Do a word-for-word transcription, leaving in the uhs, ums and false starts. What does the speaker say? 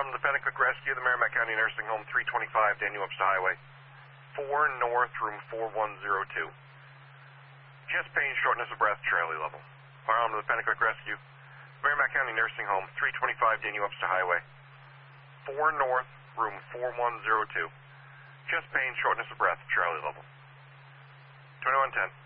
From the Pennacook Rescue, the Merrimack County Nursing Home, three twenty-five Daniel Webster Highway, four North, room four one zero two. Chest pain, shortness of breath, Charlie level. From the Pennacook Rescue, Merrimack County Nursing Home, three twenty-five Daniel Webster Highway, four North, room four one zero two. Chest pain, shortness of breath, Charlie level. twenty-one ten.